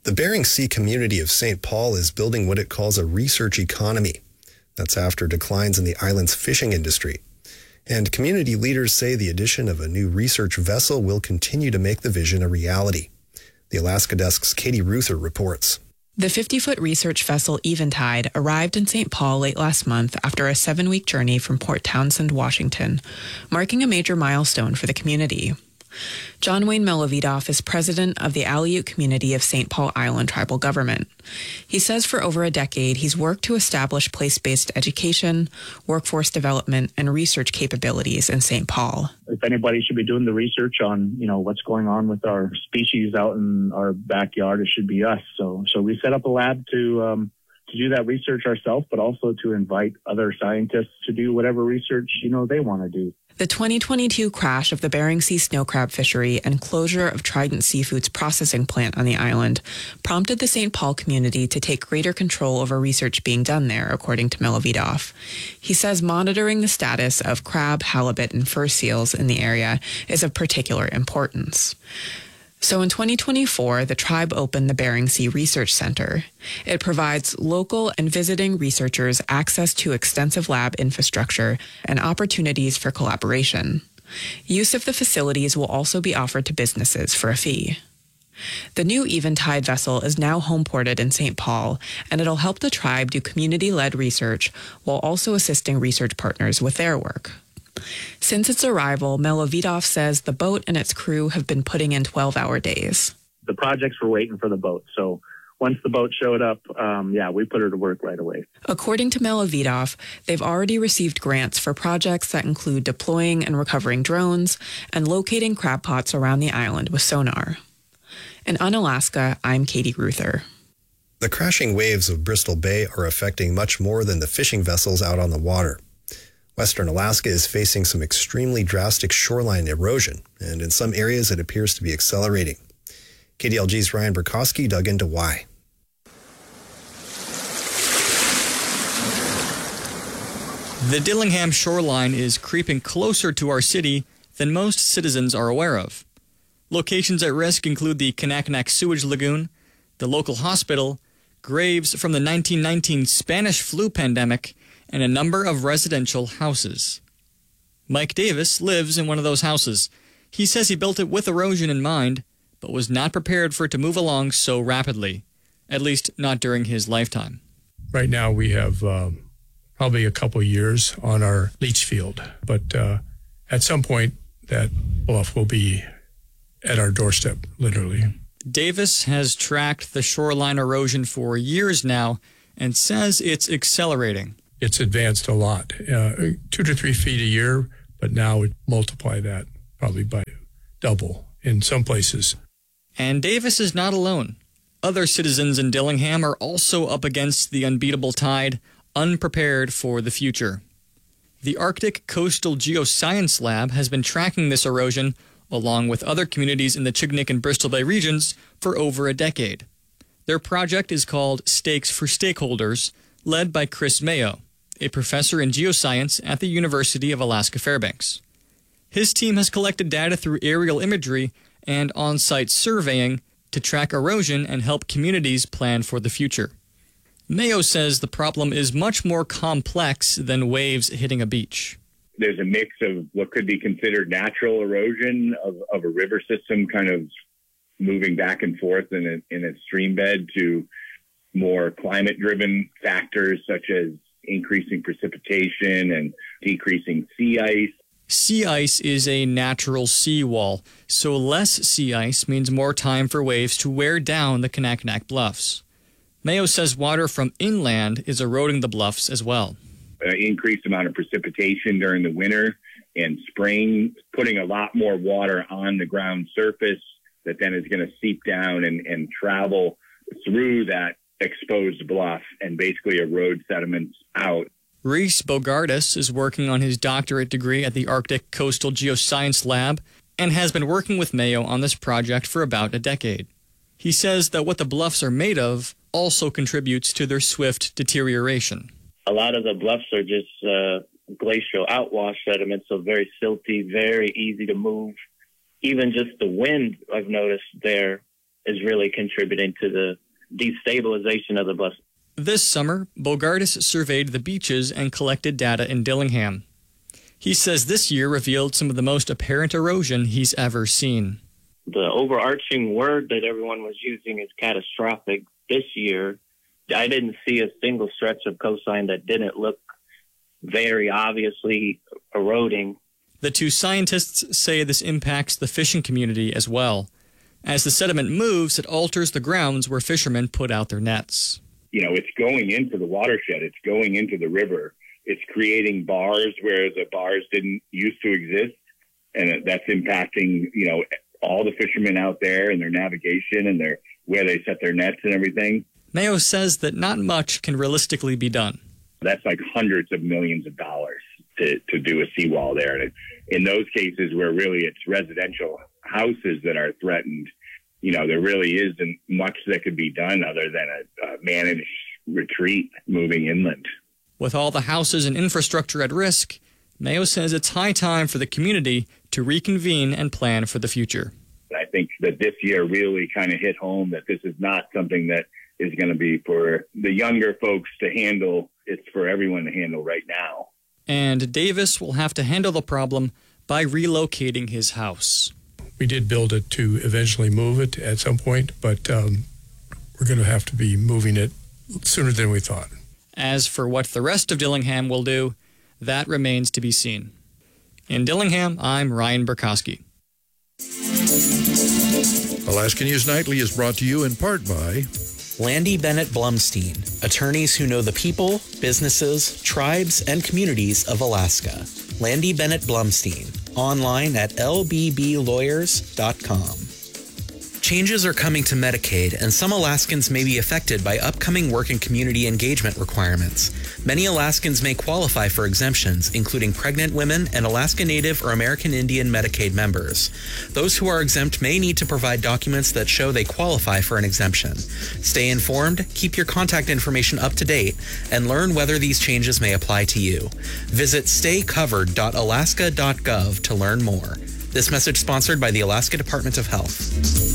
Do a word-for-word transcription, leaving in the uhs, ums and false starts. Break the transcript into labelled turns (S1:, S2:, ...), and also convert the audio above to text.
S1: The Bering Sea community of Saint Paul is building what it calls a research economy. That's after declines in the island's fishing industry. And community leaders say the addition of a new research vessel will continue to make the vision a reality. The Alaska Desk's Katie Ruther reports.
S2: The fifty-foot research vessel Eventide arrived in Saint Paul late last month after a seven-week journey from Port Townsend, Washington, marking a major milestone for the community. John Wayne Melavidoff is president of the Aleut community of Saint Paul Island tribal government. He says for over a decade he's worked to establish place-based education, workforce development, and research capabilities in Saint Paul.
S3: If anybody should be doing the research on, you know, what's going on with our species out in our backyard, it should be us. So, so we set up a lab to um, to do that research ourselves, but also to invite other scientists to do whatever research, you know, they want to do.
S2: The twenty twenty-two crash of the Bering Sea snow crab fishery and closure of Trident Seafood's processing plant on the island prompted the Saint Paul community to take greater control over research being done there, according to Melavidoff. He says monitoring the status of crab, halibut, and fur seals in the area is of particular importance. So in twenty twenty-four, the tribe opened the Bering Sea Research Center. It provides local and visiting researchers access to extensive lab infrastructure and opportunities for collaboration. Use of the facilities will also be offered to businesses for a fee. The new Eventide vessel is now homeported in Saint Paul, and it'll help the tribe do community-led research while also assisting research partners with their work. Since its arrival, Melavidoff says the boat and its crew have been putting in twelve-hour days.
S3: The projects were waiting for the boat, so once the boat showed up, um, yeah, we put her to work right away.
S2: According to Melavidoff, they've already received grants for projects that include deploying and recovering drones and locating crab pots around the island with sonar. In Unalaska, I'm Katie Ruther.
S1: The crashing waves of Bristol Bay are affecting much more than the fishing vessels out on the water. Western Alaska is facing some extremely drastic shoreline erosion, and in some areas it appears to be accelerating. K D L G's Ryan Burkowski dug into why.
S4: The Dillingham shoreline is creeping closer to our city than most citizens are aware of. Locations at risk include the Kanakanak Sewage Lagoon, the local hospital, graves from the nineteen nineteen Spanish flu pandemic, and a number of residential houses. Mike Davis lives in one of those houses. He says he built it with erosion in mind, but was not prepared for it to move along so rapidly, at least not during his lifetime.
S5: Right now we have um, probably a couple years on our leach field, but uh, at some point that bluff will be at our doorstep, literally.
S4: Davis has tracked the shoreline erosion for years now and says it's accelerating.
S5: It's advanced a lot, uh, two to three feet a year, but now it multiply that probably by double in some places.
S4: And Davis is not alone. Other citizens in Dillingham are also up against the unbeatable tide, unprepared for the future. The Arctic Coastal Geoscience Lab has been tracking this erosion, along with other communities in the Chignik and Bristol Bay regions, for over a decade. Their project is called Stakes for Stakeholders, led by Chris Mayo, a professor in geoscience at the University of Alaska Fairbanks. His team has collected data through aerial imagery and on-site surveying to track erosion and help communities plan for the future. Mayo says the problem is much more complex than waves hitting a beach.
S6: There's a mix of what could be considered natural erosion of, of a river system kind of moving back and forth in, a, in its stream bed to more climate-driven factors such as increasing precipitation and decreasing sea ice.
S4: Sea ice is a natural seawall, so less sea ice means more time for waves to wear down the Kanakanak Bluffs. Mayo says water from inland is eroding the bluffs as well.
S6: An increased amount of precipitation during the winter and spring, putting a lot more water on the ground surface that then is going to seep down and, and travel through that exposed bluff and basically erode sediments out.
S4: Reese Bogardus is working on his doctorate degree at the Arctic Coastal Geoscience Lab and has been working with Mayo on this project for about a decade. He says that what the bluffs are made of also contributes to their swift deterioration.
S7: A lot of the bluffs are just uh, glacial outwash sediments, so very silty, very easy to move. Even just the wind, I've noticed there, is really contributing to the destabilization of the bus.
S4: This summer, Bogardus surveyed the beaches and collected data in Dillingham. He says this year revealed some of the most apparent erosion he's ever seen.
S7: The overarching word that everyone was using is catastrophic. This year, I didn't see a single stretch of coastline that didn't look very obviously eroding.
S4: The two scientists say this impacts the fishing community as well. As the sediment moves, it alters the grounds where fishermen put out their nets.
S6: You know, it's going into the watershed. It's going into the river. It's creating bars where the bars didn't used to exist. And that's impacting, you know, all the fishermen out there and their navigation and their where they set their nets and everything.
S4: Mayo says that not much can realistically be done.
S6: That's like hundreds of millions of dollars to, to do a seawall there. And in those cases where really it's residential houses that are threatened, you know, there really isn't much that could be done other than a, a managed retreat moving inland.
S4: With all the houses and infrastructure at risk, Mayo says it's high time for the community to reconvene and plan for the future.
S6: I think that this year really kind of hit home that this is not something that is going to be for the younger folks to handle. It's for everyone to handle right now.
S4: And Davis will have to handle the problem by relocating his house.
S5: We did build it to eventually move it at some point, but um, we're going to have to be moving it sooner than we thought.
S4: As for what the rest of Dillingham will do, that remains to be seen. In Dillingham, I'm Ryan Burkowski.
S8: Alaska News Nightly is brought to you in part by
S9: Landy Bennett Blumstein, attorneys who know the people, businesses, tribes, and communities of Alaska. Landy Bennett Blumstein, online at l b b lawyers dot com. Changes are coming to Medicaid, and some Alaskans may be affected by upcoming work and community engagement requirements. Many Alaskans may qualify for exemptions, including pregnant women and Alaska Native or American Indian Medicaid members. Those who are exempt may need to provide documents that show they qualify for an exemption. Stay informed, keep your contact information up to date, and learn whether these changes may apply to you. Visit stay covered dot alaska dot gov to learn more. This message sponsored by the Alaska Department of Health.